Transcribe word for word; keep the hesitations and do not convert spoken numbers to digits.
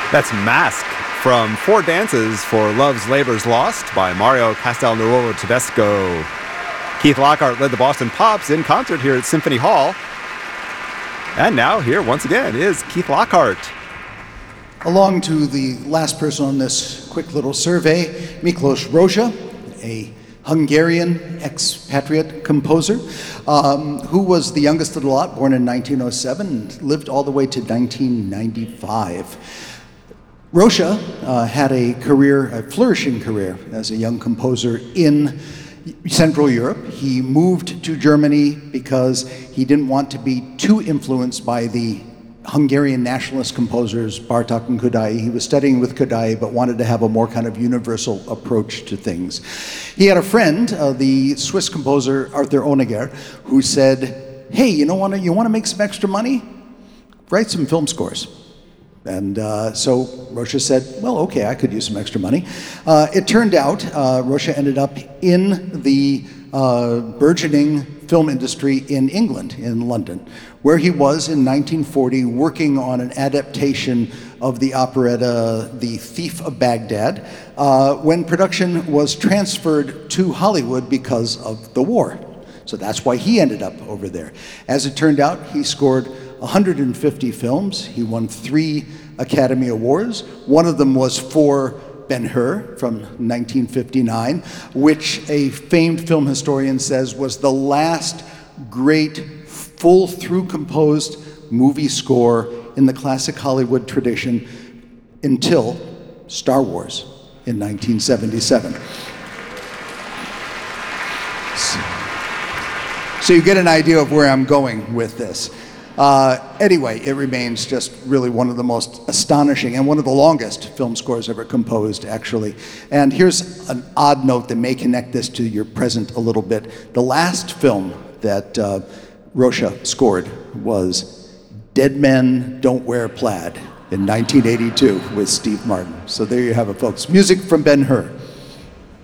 That's Mask from Four Dances for Love's Labor's Lost by Mario Castelnuovo Tedesco. Keith Lockhart led the Boston Pops in concert here at Symphony Hall. And now here once again is Keith Lockhart. Along to the last person on this quick little survey, Miklos Rozsa, a Hungarian expatriate composer, um, who was the youngest of the lot, born in nineteen oh seven, and lived all the way to nineteen ninety-five. Rozsa uh, had a career, a flourishing career, as a young composer in Central Europe. He moved to Germany because he didn't want to be too influenced by the Hungarian nationalist composers, Bartók and Kodály. He was studying with Kodály, but wanted to have a more kind of universal approach to things. He had a friend, uh, the Swiss composer Arthur Honegger, who said, hey, you know, wanna, you want to make some extra money? Write some film scores. And uh, so Rozsa said, well, okay, I could use some extra money. Uh, it turned out uh, Rozsa ended up in the uh, burgeoning film industry in England, in London, where he was in nineteen forty working on an adaptation of the operetta The Thief of Baghdad, uh, when production was transferred to Hollywood because of the war. So that's why he ended up over there. As it turned out, he scored one hundred fifty films. He won three Academy Awards. One of them was for Ben-Hur from nineteen fifty-nine, which a famed film historian says was the last great full-through composed movie score in the classic Hollywood tradition until Star Wars in nineteen seventy-seven. So you get an idea of where I'm going with this. Uh, anyway, it remains just really one of the most astonishing and one of the longest film scores ever composed, actually. And here's an odd note that may connect this to your present a little bit. The last film that uh, Rozsa scored was Dead Men Don't Wear Plaid in nineteen eighty-two with Steve Martin. So there you have it, folks. Music from Ben-Hur.